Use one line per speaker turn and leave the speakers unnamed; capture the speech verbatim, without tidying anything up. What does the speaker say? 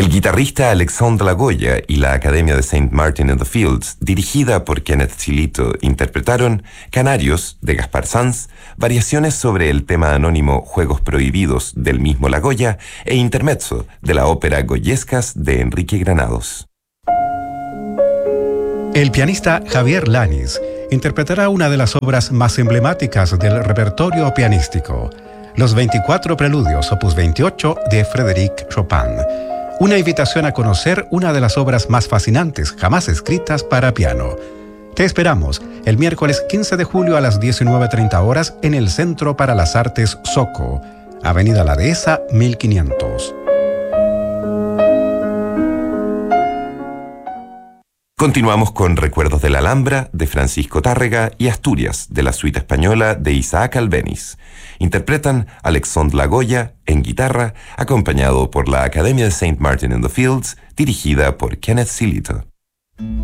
El guitarrista Alexandre Lagoya y la Academia de Saint Martin in the Fields, dirigida por Kenneth Silito, interpretaron Canarios, de Gaspar Sanz, variaciones sobre el tema anónimo Juegos Prohibidos, del mismo Lagoya, e Intermezzo, de la ópera Goyescas, de Enrique Granados.
El pianista Javier Lanis interpretará una de las obras más emblemáticas del repertorio pianístico, Los veinticuatro Preludios, opus veintiocho, de Frédéric Chopin. Una invitación a conocer una de las obras más fascinantes jamás escritas para piano. Te esperamos el miércoles quince de julio a las diecinueve treinta horas en el Centro para las Artes Soco, Avenida La Dehesa, mil quinientos.
Continuamos con Recuerdos de la Alhambra, de Francisco Tárrega, y Asturias, de la suite española de Isaac Albéniz. Interpretan Alexandre Lagoya en guitarra, acompañado por la Academia de Saint Martin in the Fields, dirigida por Kenneth Silito.